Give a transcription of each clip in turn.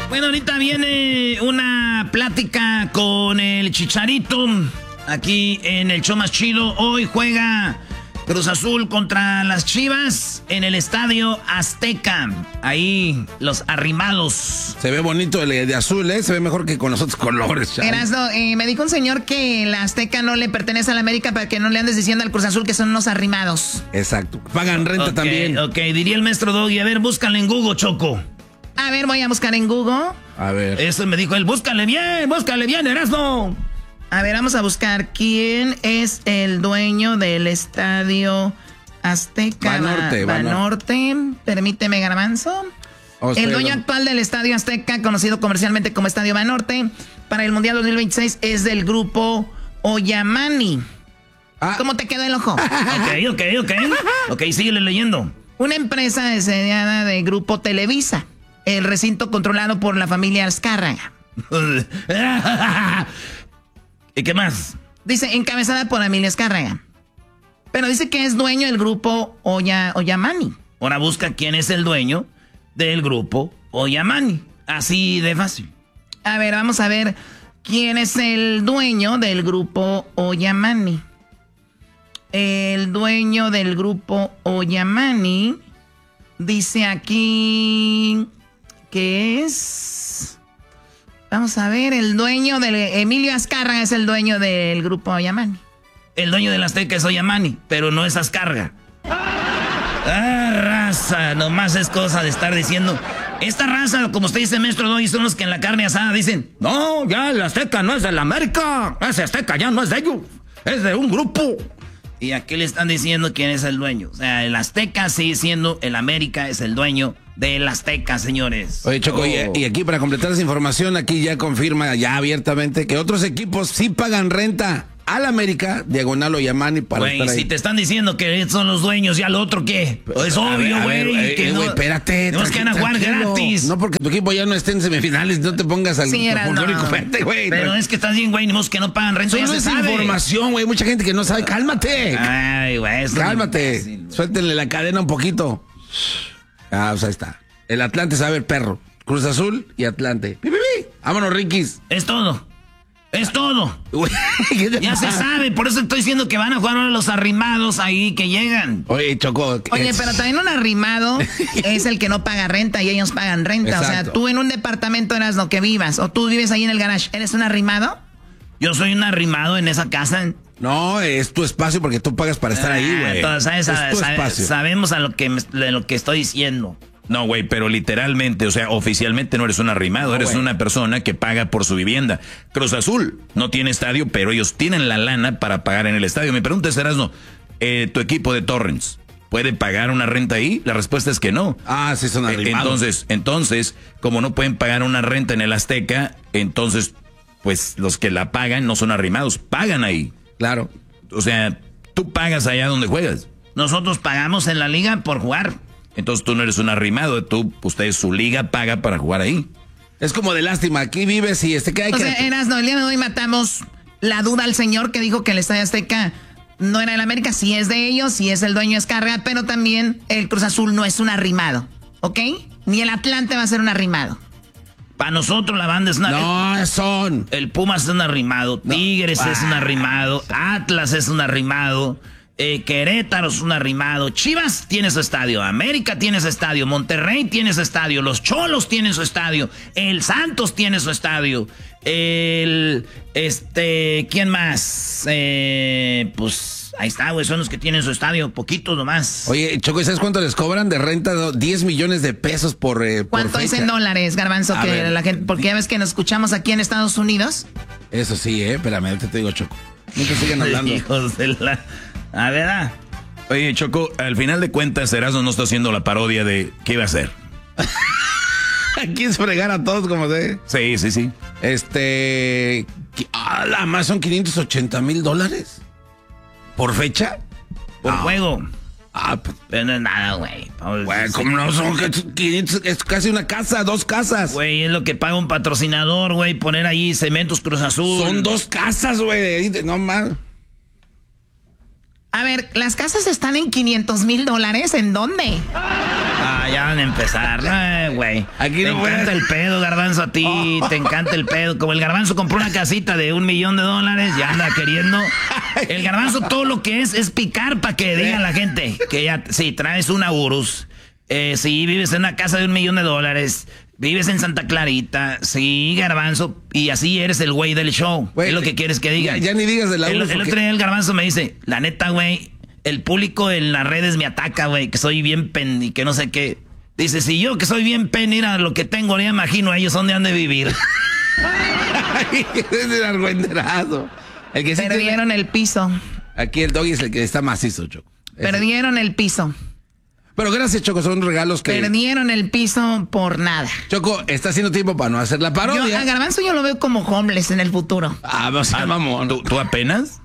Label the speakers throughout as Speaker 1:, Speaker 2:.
Speaker 1: Bueno, ahorita viene una plática con el Chicharito aquí en el show más chido. Hoy juega Cruz Azul contra las Chivas en el Estadio Azteca. Ahí los arrimados.
Speaker 2: Se ve bonito el de azul, ¿eh? Se ve mejor que con los otros colores.
Speaker 3: Erasno, me dijo un señor que la Azteca no le pertenece a la América para que no le andes diciendo al Cruz Azul que son unos arrimados.
Speaker 2: Exacto. Pagan renta también.
Speaker 1: Ok, diría el maestro Doggy. A ver, búscale en Google, Choco.
Speaker 3: A ver, voy a buscar en Google.
Speaker 2: A ver.
Speaker 1: Eso me dijo él. Búscale bien, Erasno.
Speaker 3: A ver, vamos a buscar quién es el dueño del Estadio Azteca. Banorte. Permíteme, Garbanzo. El dueño actual del Estadio Azteca, conocido comercialmente como Estadio Banorte, para el Mundial 2026 es del grupo Oyamani. ¿Cómo te quedó el ojo?
Speaker 1: Ok, síguele leyendo.
Speaker 3: Una empresa desediada de Grupo Televisa. El recinto controlado por la familia Azcárraga.
Speaker 1: ¿Y qué más?
Speaker 3: Dice, encabezada por Emilio Azcárraga. Pero dice que es dueño del grupo Oyamani.
Speaker 1: Ahora busca quién es el dueño del grupo Oyamani. Así de fácil.
Speaker 3: A ver, vamos a ver quién es el dueño del grupo Oyamani. El dueño del grupo Oyamani dice aquí que es... Vamos a ver, el dueño del... Emilio Azcárraga es el dueño del grupo Oyamani.
Speaker 1: El dueño del Azteca es Oyamani, pero no es Azcárraga. Raza, nomás es cosa de estar diciendo... Esta raza, como usted dice, maestro Doggy, son los que en la carne asada dicen... No, ya el Azteca no es de la América. Ese Azteca ya no es de ellos. Es de un grupo. Y aquí le están diciendo quién es el dueño. O sea, el Azteca sigue siendo... El América es el dueño del Azteca, señores.
Speaker 2: Oye, Choco, y aquí para completar esa información, aquí ya confirma ya abiertamente que otros equipos sí pagan renta al América, diagonal Oyamani para estar ahí.
Speaker 1: Si te están diciendo que son los dueños, ¿ya lo otro qué? Es obvio, güey.
Speaker 2: Güey, espérate.
Speaker 1: Tenemos que van a jugar gratis.
Speaker 2: No porque tu equipo ya no esté en semifinales, no te pongas al folclórico fuerte, güey.
Speaker 1: Pero es que estás bien, güey, ni modo que no pagan renta.
Speaker 2: Eso no es información, güey. Mucha gente que no sabe. Cálmate.
Speaker 1: Ay, güey.
Speaker 2: Cálmate. Suéltenle la cadena un poquito. O sea, ahí está. El Atlante sabe el perro. Cruz Azul y Atlante. ¡Pi, pi, pi! Vámonos, Riquis.
Speaker 1: Es todo. Es todo. Ya se sabe, por eso estoy diciendo que van a jugar ahora los arrimados ahí que llegan.
Speaker 2: Oye, Choco.
Speaker 3: Oye, pero también un arrimado es el que no paga renta y ellos pagan renta. Exacto. O sea, tú en un departamento eras lo que vivas, o tú vives ahí en el garage, ¿eres un arrimado?
Speaker 1: Yo soy un arrimado en esa casa.
Speaker 2: No, es tu espacio porque tú pagas para estar ahí, güey.
Speaker 1: Sabemos a lo que estoy diciendo. No, güey, pero literalmente, o sea, oficialmente no eres un arrimado, eres una persona que paga por su vivienda. Cruz Azul no tiene estadio, pero ellos tienen la lana para pagar en el estadio. Me preguntas, Erasno, tu equipo de Torrens, ¿puede pagar una renta ahí? La respuesta es que no.
Speaker 2: Sí son arrimados.
Speaker 1: Entonces, como no pueden pagar una renta en el Azteca, entonces, pues los que la pagan no son arrimados, pagan ahí.
Speaker 2: Claro.
Speaker 1: O sea, tú pagas allá donde juegas. Nosotros pagamos en la liga por jugar. Entonces tú no eres un arrimado, su liga paga para jugar ahí.
Speaker 2: Es como de lástima, aquí vives y que hay que...
Speaker 3: O sea, Erasno, el día de hoy matamos la duda al señor que dijo que el Estadio Azteca no era el América, sí es de ellos, sí es el dueño Azcárraga, pero también el Cruz Azul no es un arrimado, ¿ok? Ni el Atlante va a ser un arrimado. Para nosotros la banda es una...
Speaker 2: No, son...
Speaker 1: El Pumas es un arrimado, Tigres es un arrimado, Atlas es un arrimado... Querétaro es un arrimado, Chivas tiene su estadio, América tiene su estadio, Monterrey tiene su estadio, los Cholos tienen su estadio, el Santos tiene su estadio, ¿quién más? Pues ahí está, güey, son los que tienen su estadio, poquitos nomás.
Speaker 2: Oye, Choco, ¿sabes cuánto les cobran de renta? 10 millones de pesos por
Speaker 3: ¿Cuánto es en dólares, Garbanzo? La gente, porque ya ves que nos escuchamos aquí en Estados Unidos.
Speaker 2: Eso sí, espérame, ahorita te digo, Choco. Nunca siguen hablando.
Speaker 1: Hijos de la... A ver, Oye, Choco, al final de cuentas, Erasmo no está haciendo la parodia de ¿qué iba a hacer?
Speaker 2: Aquí es fregar a todos como de...
Speaker 1: Sí.
Speaker 2: La más son $580,000 ¿por fecha?
Speaker 1: Por juego.
Speaker 3: Pero no es nada, güey.
Speaker 2: Güey, ¿cómo no son 500? Es casi una casa, 2 casas.
Speaker 1: Güey, es lo que paga un patrocinador, güey, poner ahí Cementos Cruz Azul.
Speaker 2: Son 2 casas, güey, no más.
Speaker 3: A ver, las casas están en $500,000, ¿en dónde? ya van a empezar. Güey. Te encanta el pedo, Garbanzo, a ti. Te encanta el pedo. Como el Garbanzo compró una casita de $1 millón, ya anda queriendo. El Garbanzo todo lo que es picar para que diga la gente que ya, si traes una Urus, si vives en una casa de $1 millón, vives en Santa Clarita, sí, Garbanzo, y así eres el güey del show. Wey, es lo que quieres que diga.
Speaker 2: Ya ni digas de la Urus.
Speaker 3: El otro día el Garbanzo me dice, la neta, güey, el público en las redes me ataca, güey, que soy bien pen y que no sé qué. Dice, si yo que soy bien pen, mira lo que tengo, ya imagino a ellos dónde han de vivir.
Speaker 2: Es el argüenderazo. El que
Speaker 3: perdieron el piso.
Speaker 2: Aquí el Doggy es el que está macizo, Choco.
Speaker 3: Perdieron el piso.
Speaker 2: Pero gracias, Choco, son regalos que...
Speaker 3: Perdieron el piso por nada.
Speaker 2: Choco, está haciendo tiempo para no hacer la parodia.
Speaker 3: A Garbanzo yo lo veo como homeless en el futuro.
Speaker 2: Mamón.
Speaker 1: ¿Tú apenas?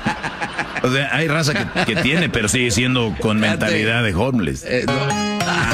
Speaker 1: O sea, hay raza que tiene, pero sigue siendo con mentalidad de homeless.
Speaker 2: No.